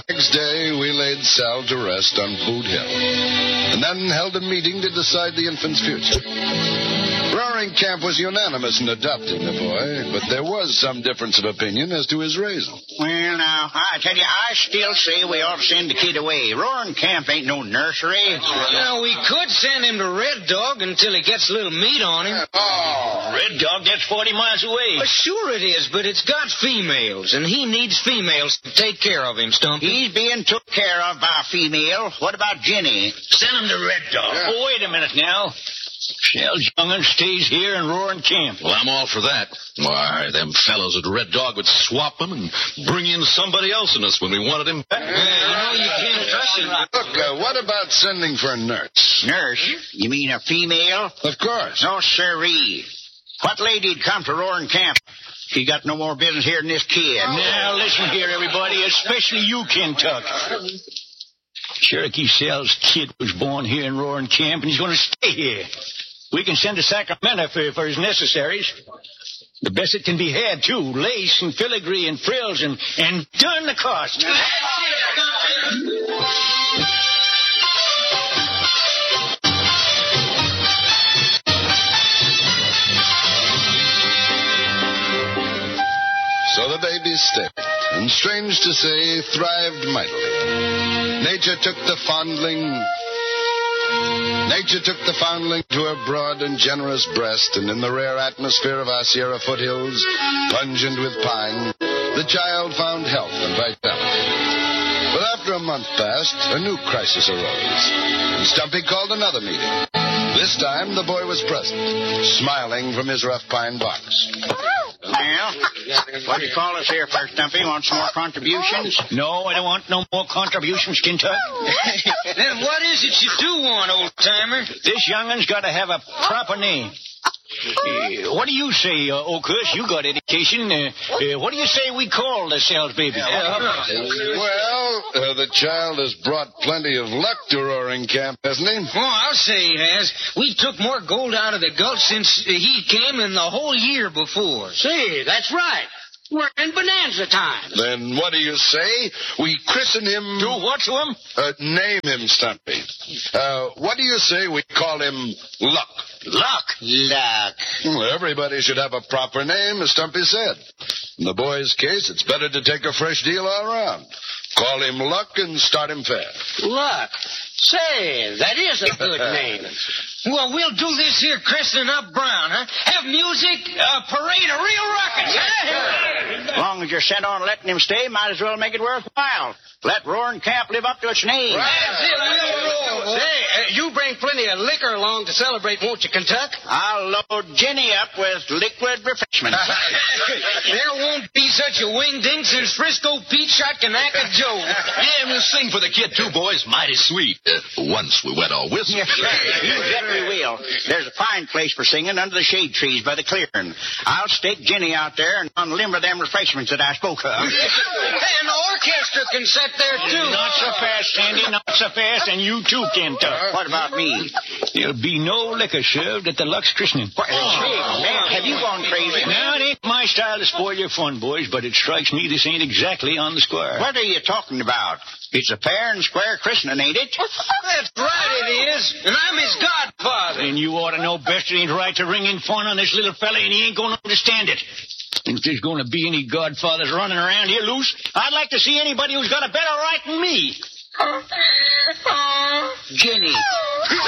next day, we laid Sal to rest on Boot Hill, and then held a meeting to decide the infant's future. Roaring Camp was unanimous in adopting the boy, but there was some difference of opinion as to his raising. Well, now, I tell you, I still say we ought to send the kid away. Roaring Camp ain't no nursery. Well, we could send him to Red Dog until he gets a little meat on him. Oh, Red Dog, that's 40 miles away. Well, sure it is, but it's got females, and he needs females to take care of him, Stumpy. He's being took care of by a female. What about Jenny? Send him to Red Dog. Yeah. Oh, wait a minute now. Shell's young'un stays here in Roaring Camp. Well, I'm all for that. Why, them fellows at Red Dog would swap him and bring in somebody else in us when we wanted him back. You can't trust him. Look, what about sending for a nurse? Nurse? You mean a female? Of course. No, sirree. What lady'd come to Roaring Camp? She got no more business here than this kid. Now, listen here, everybody, especially you, Kentuck. Cherokee Sal's kid was born here in Roaring Camp, and he's going to stay here. We can send to Sacramento for his necessaries. The best it can be had, too. Lace and filigree and frills and darn the cost. So the baby stayed, and strange to say, thrived mightily. Nature took the foundling to her broad and generous breast, and in the rare atmosphere of our Sierra foothills, pungent with pine, the child found health and vitality. But after a month passed, a new crisis arose, and Stumpy called another meeting. This time, the boy was present, smiling from his rough pine box. Well, what do you call us here first, Stumpy? Want some more contributions? No, I don't want no more contributions, Kentuck. Then what is it you do want, old-timer? This young'un's got to have a proper name. What do you say, Okus? You got education. What do you say we call the Sal's baby? Well, the child has brought plenty of luck to Roaring Camp, hasn't he? Oh, I'll say he has. We took more gold out of the Gulch since he came in the whole year before. Say, that's right. We're in bonanza time. Then what do you say? We christen him... Do what to him? Name him, Stumpy. What do you say we call him Luck? Luck. Well, everybody should have a proper name, as Stumpy said. In the boy's case, it's better to take a fresh deal all around. Call him Luck and start him fair. Luck. Say, that is a good name. Well, we'll do this here christening up Brown, huh? Have music, a parade of real rockets, huh? As long as you're sent on letting him stay, might as well make it worthwhile. Let Roaring Camp live up to its name. Say, you bring plenty of liquor along to celebrate, won't you, Kentuck? I'll load Jenny up with liquid refreshment. There won't be such a wingding since Frisco Pete shot Kanaka Joe. Yeah, we'll sing for the kid, too, boys. Mighty sweet. Once we wet our whistles. You bet we will. There's a fine place for singing under the shade trees by the clearing. I'll stake Jenny out there and unlimber them refreshments that I spoke of. And the orchestra can sit there, too. Not so fast, Sandy, not so fast, and you too, Kentuck. What about me? There'll be no liquor served at the Lux christening. Man, have you gone crazy? Now, it ain't my style to spoil your fun, boys, but it strikes me this ain't exactly on the square. What are you talking about? It's a fair and square christening, ain't it? That's right, it is. And I'm his godfather. And you ought to know best it ain't right to ring in fun on this little fella, and he ain't going to understand it. If there's going to be any godfathers running around here loose, I'd like to see anybody who's got a better right than me. Jenny,